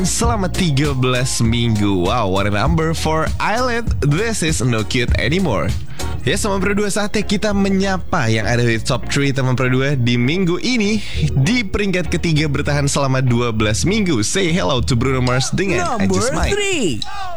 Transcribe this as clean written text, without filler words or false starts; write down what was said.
Selama 13 minggu. Wow, what a number for Island. This is no cute anymore. Ya, teman berdua, saatnya kita menyapa yang ada di top 3 teman berdua di minggu ini. Di peringkat ketiga bertahan selama 12 minggu. Say hello to Bruno Mars dengan I Number Just Might. 3.